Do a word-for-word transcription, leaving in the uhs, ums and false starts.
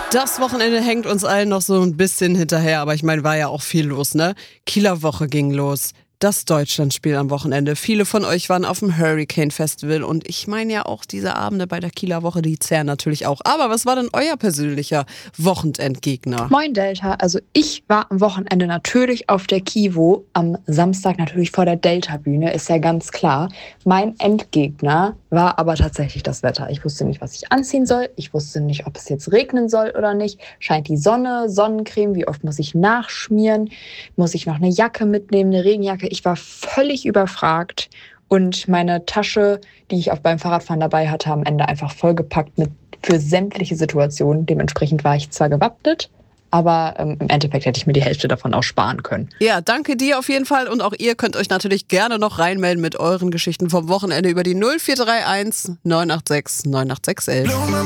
Das Wochenende hängt uns allen noch so ein bisschen hinterher, aber ich meine, war ja auch viel los, ne? Kieler Woche ging los. Das Deutschlandspiel am Wochenende. Viele von euch waren auf dem Hurricane Festival und ich meine ja auch diese Abende bei der Kieler Woche, die zehren natürlich auch. Aber was war denn euer persönlicher Wochenendgegner? Moin Delta, also ich war am Wochenende natürlich auf der Kivo, am Samstag natürlich vor der Delta-Bühne, ist ja ganz klar. Mein Endgegner war aber tatsächlich das Wetter. Ich wusste nicht, was ich anziehen soll, ich wusste nicht, ob es jetzt regnen soll oder nicht. Scheint die Sonne, Sonnencreme, wie oft muss ich nachschmieren? Muss ich noch eine Jacke mitnehmen, eine Regenjacke? Ich war völlig überfragt und meine Tasche, die ich auch beim Fahrradfahren dabei hatte, am Ende einfach vollgepackt mit für sämtliche Situationen. Dementsprechend war ich zwar gewappnet, aber ähm, im Endeffekt hätte ich mir die Hälfte davon auch sparen können. Ja, danke dir auf jeden Fall und auch ihr könnt euch natürlich gerne noch reinmelden mit euren Geschichten vom Wochenende über die null vier drei eins neun acht sechs neun acht sechs eins.